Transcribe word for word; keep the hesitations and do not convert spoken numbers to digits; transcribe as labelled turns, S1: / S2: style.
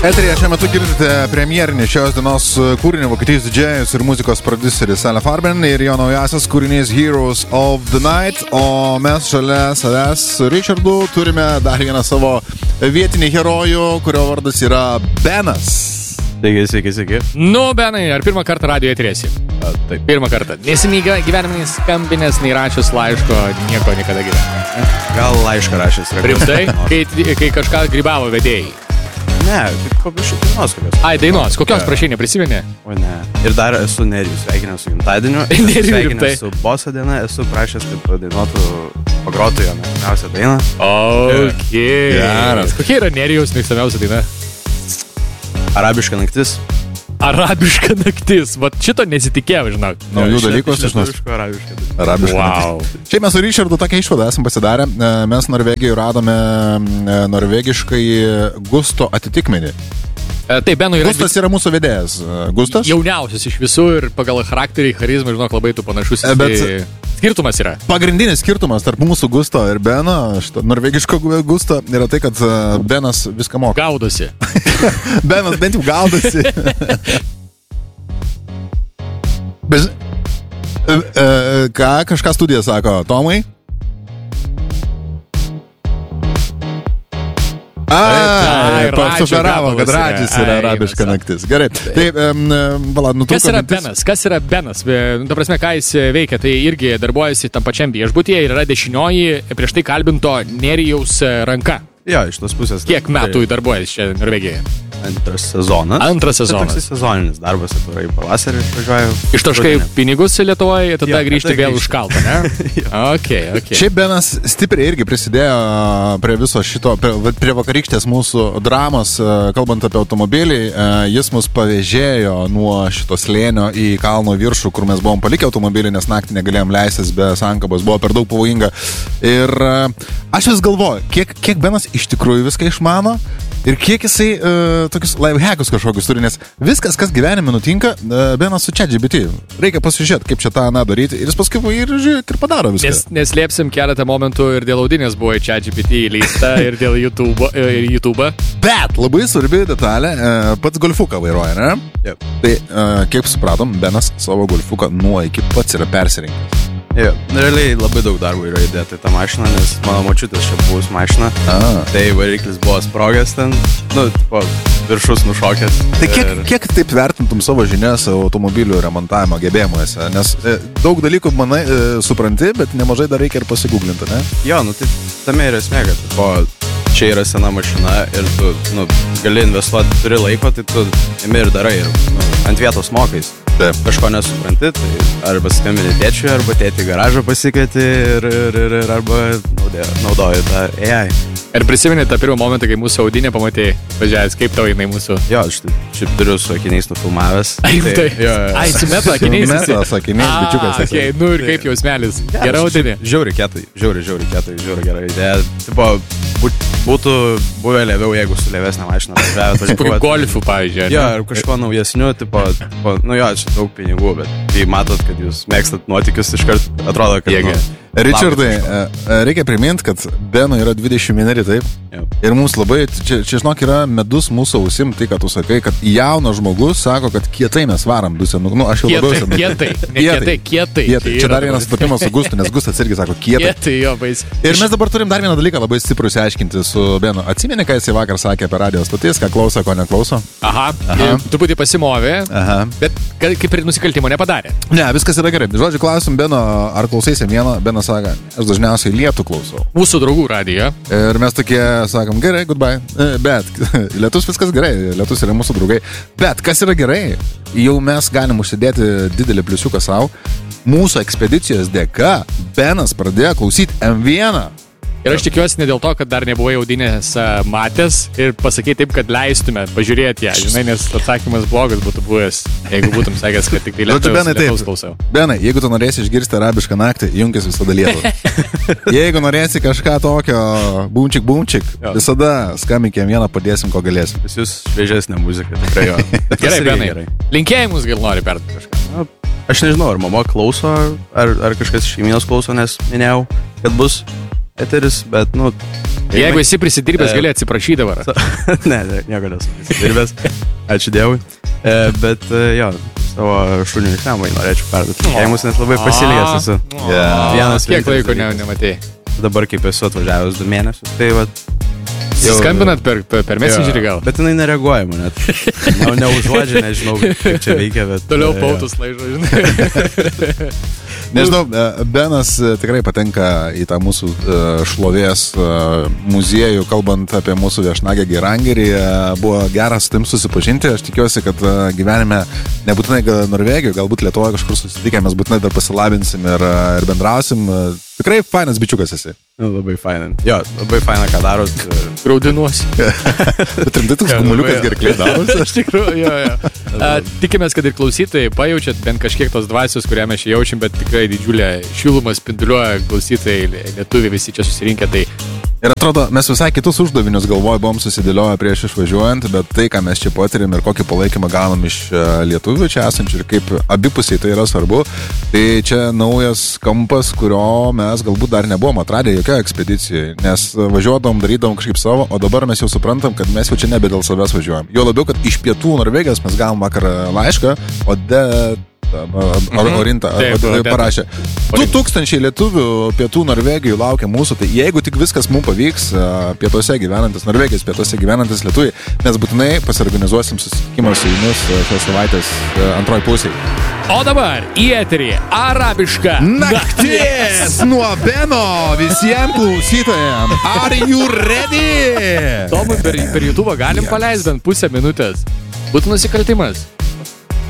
S1: Eterija šiuo metu girdite premjerinį šios dienos kūrinį Vokietijos didžėjus ir muzikos prodiuseris Ale Farben ir jo naujasias kūrinys Heroes of the Night, o mes šalia savęs su Richardu turime dar vieną savo vietinį herojų, kurio vardas yra Benas.
S2: Sveiki, sveiki, sveiki.
S3: Nu, Benai, ar pirmą kartą radio eterėsi?
S2: Taip.
S3: Pirmą kartą. Nesimiga gyvenimai skambinės, nei rašęs laiško, nieko niekada gyvenime.
S2: Gal laišką rašęs.
S3: Rimtai, kai, kai kažką grybavo vedėjai.
S2: Ne, kokios dainos kokios.
S3: Ai, dainos, kokios prašai, neprisimeni?
S2: O ne. Ir dar esu Nerijus, sveikinęs su gimtadieniu. Sveikinęs su boso diena, esu prašęs, kad dainuotų, pagrotų jo mėgstamiausią dainą.
S3: Ok.
S1: Geras.
S3: Kokia yra Nerijaus mėgstamiausia daina?
S2: Arabiška naktis.
S3: Arabiška naktis. Vat šito nesitikėjau, žinok.
S1: Naujų dalykų sužinosiu.
S2: Arabiška.
S1: Arabiška.
S3: Wow.
S1: Šiaip mes su Richardu tokią išvadą esam pasidarę. Mes Norvegijoje radome norvegiškai Gusto atitikmenį.
S3: Taip, Benui yra...
S1: Gustas yra mūsų vedėjas. Gustas?
S3: Jauniausias iš visų ir pagal charakterį, charizmą, žinok, labai tu panašus.
S1: Bet...
S3: Tai skirtumas yra.
S1: Pagrindinis skirtumas tarp mūsų Gusto ir Beno, šito norvegiško Gusto, yra tai, kad Benas viską moka.
S3: Gaudosi.
S1: Benas bent jau gaudosi. Bez... E, e, ką kažką studija sako, Tomai? A, pasufleravo, kad radžis yra arabiška naktis. Gerai. Tai, vala, nutrūko.
S3: Kas yra Benas? Kas yra Benas? Ta prasme, ką jis veikia, tai irgi darbuojasi tam pačiam viešbutyje ir yra dešinioji prieš tai kalbinto Nerijaus ranka.
S2: Jo, iš tos pusės.
S3: Kiek metų darbuojasi čia Norvegijoje?
S2: Antras sezonas.
S3: Antras sezonas.
S2: Tai toks sezoninis darbas, atvarai pavasarį išvažiuoju.
S3: Ištaškai pinigus Lietuvoje, tada
S2: Jo,
S3: grįžti
S2: tada
S3: vėl
S2: grįžti.
S3: už kaltą, ne? Ok, ok.
S1: Šiaip Benas stipriai irgi prisidėjo prie viso šito, prie, prie vakarykštės mūsų dramos, kalbant apie automobilį. Jis mus pavėžėjo nuo šito slėnio į kalno viršų, kur mes buvom palikę automobilį, nes naktį negalėjom leistis be sankabos, buvo per daug pavojinga. Ir aš vis galvoju, kiek, kiek Benas iš tikrųjų viską išmano ir kiek jisai uh, tokius lifehackus kažkokius turi, nes viskas, kas gyvenime nutinka, uh, Benas su ChatGPT. Reikia pasižiūrėti, kaip čia tą na daryti ir jis paskui ir, ir padaro viską.
S3: Nes, neslėpsim keletą momentų ir dėl audinės buvo į ChatGPT įleista ir dėl YouTube, ir YouTube.
S1: Bet labai svarbi detalė, uh, pats golfuką vairuoja, ne?
S2: Yep.
S1: Tai, uh, kaip supratom, Benas savo golfuką nuo iki pats yra persirinkęs.
S2: Jo, realiai labai daug darbo yra įdėta į tą mašiną, nes mano močiutės čia buvus mašina.
S1: A.
S2: Tai variklis buvo sprogęs ten, nu, tipo, viršus nušokęs.
S1: Tai kiek,
S2: ir...
S1: kiek taip vertintum savo žinias automobilių remontavimo gebėjimuose? Nes e, daug dalykų, manai, e, supranti, bet nemažai dar reikia ir pasigūglinti, ne?
S2: Jo, nu tai tame yra esmė, kad tipo, čia yra sena mašina ir tu, nu, gali investuoti, turi laiko, tai tu imi ir darai ir nu, ant vietos mokais.
S1: Taip.
S2: Kažko nesupranti, tai arba skambini tėčiui, arba tėtį garažą pasikvieti ir, ir, ir, ir arba naudoji, naudoji tą A I.
S3: Ir prisimeni tą pirmą momentą, kai mūsų audinė pamatėjai, važiavęs, kaip tau jinai mūsų...
S2: Jo, aš tai šiaip turiu su akiniais nufilmavęs.
S3: Ai, tai,
S2: jo,
S3: ai, su meta akiniais.
S1: Meta su akiniais, bičiukas.
S3: Ah, okay. Nu ir kaip jausmelis.
S2: Ja,
S3: Gera audinė.
S2: Žiauri kietai, žiauri, žiauri kietai, žiauri gerai idėja. Tipo, būt, būtų buvę lėviau, jeigu su lėvesnė mašina važiavę.
S3: Tipo golfų, pavyzdžiui.
S2: Jo, ir kažko naujesniu, tipo, tipo, nu jo, čia daug pinigų, bet kai matot, kad jūs mėgstat nuotykius, iškart atrodo, kad...
S3: Jėga.
S2: Nu,
S1: Richardai, reikia priminti, kad Benui yra dvidešimt vieneri, taip?
S2: Jau.
S1: Ir mums labai, čia, čia žinok, yra medus mūsų ausim, tai, kad tu sakai, kad jaunas žmogus sako, kad kietai mes varam du senuk. Nu, aš jau labiau senuk.
S3: Kietai, ne kietai, kietai.
S1: Kietai. Čia dar vienas sutapimas su Gustu, nes Gustas irgi sako kietai.
S3: Kietai, jo, bais.
S1: Ir mes dabar turim dar vieną dalyką labai stiprų išsiaiškinti su Benu. Atsimeni, ką jisai vakar sakė apie radio stotis, ką klauso, ko neklauso?
S3: Aha,
S1: Aha.
S3: truputį pasimovė,
S1: Aha.
S3: bet kaip ir nusikaltimo nepadarė.
S1: Ne, viskas yra gerai. Žodžiu, klausim Beno, ar klausaisi vieną? Benas sako, aš dažniausiai lietų klausau.
S3: Mūsų draugų radijo.
S1: Ir mes tokie sakom, gerai, goodbye. Bet lietus viskas gerai, lietus yra mūsų draugai. Bet kas yra gerai, jau mes galim užsidėti didelį pliusiuką savo. Mūsų ekspedicijos dėka Benas pradėjo klausyti M vieną.
S3: Ir aš tikiuosi ne dėl to, kad dar nebuvai audinės matęs ir pasakyti taip, kad leistume pažiūrėti ją, žinai, nes atsakymas blogas būtų buvęs, jeigu būtum sakęs, kad tik tai lietuvius klausau.
S1: Benai, jeigu tu norėsi išgirsti arabišką naktį, junkis visada Lietuvą. Jeigu norėsi kažką tokio bumčik bumčik, visada skambink M vieną, padėsim, ko galėsim.
S2: Pas jūs šviežesnė muzika, tikrai jo.
S3: Gerai, Benai, linkėjimus gal nori perduoti kažką.
S2: Na, aš nežinau, ar mama klauso, ar, ar kažkas iš šeimynos klauso, nes minėjau, kad bus. eteris, bet, nu...
S3: Jeigu esi prisidirbęs, gali atsiprašyti dabar.
S2: ne, ne, nieko nesu prisidirbęs. Ačiū Dievui. E, bet, jo, savo šunių išlemai norėčiau perduoti. Linkėjimus, nes labai pasilikęs esu.
S1: Yeah.
S3: Vienas kiek laiko ne, nematėjai?
S2: Dabar kaip esu atvažiavęs du mėnesius, tai vat...
S3: Jau skambinat per, per, per messengerį gal?
S2: Bet jinai nereaguoja man net. Ne, neužuodžia, nežinau, kaip čia veikia, bet...
S3: Toliau pautus laižo, žinai.
S1: Nežinau, Benas tikrai patenka į tą mūsų šlovės muziejų, kalbant apie mūsų viešnagę Gerangerį. Buvo geras su tim susipažinti. Aš tikiuosi, kad gyvenime nebūtinai Norvegijoje, galbūt Lietuvoje kažkur susitikę, mes būtinai dar pasilabinsim ir, ir bendrausim. Tikrai fainas bičiukas esi.
S2: Labai fainan. Jo, labai faina, ką darot.
S3: Graudinuosi.
S1: Bet rimtai toks gumuliukas gerklė darosi.
S3: Iš tikrųjų, jo, jo. A, tikimės, kad ir klausytojai pajaučiat bent kažkiek tos dvasios, kurią mes čia jaučiam, bet tikrai didžiulė šilumą spinduliuoja klausytojai, lietuviai visi čia susirinkę. Tai...
S1: Ir atrodo, mes visai kitus uždavinius galvoj buvom susidėlioję prieš išvažiuojant, bet tai, ką mes čia patiriam ir kokį palaikymą gaunam iš lietuvių čia esančių ir kaip abipusiai tai yra svarbu, tai čia naujas kampas, kurio mes galbūt dar nebuvom atradę jokia ekspedicijai, nes važiuodom, darydom kažkaip savo, o dabar mes jau suprantam, kad mes jau čia nebe dėl savęs važiuojam. Jo labiau, kad iš pietų Norvegijos mes gavom vakar laišką, o de... Ar Orinta parašė. du tūkstančiai lietuvių pietų Norvegijų laukia mūsų, tai jeigu tik viskas mums pavyks, pietuose gyvenantis, Norvegijos pietuose gyvenantis lietuviai, mes būtinai pasiorganizuosim susitikimą su jumis šios savaitės antroji pusėje.
S3: O dabar į eterį arabiška
S1: naktis nuo Beno visiems klausytojams. Are you ready?
S3: Tomui per, per YouTube galim paleisti bent pusę minutės. Būtų nusikaltimas.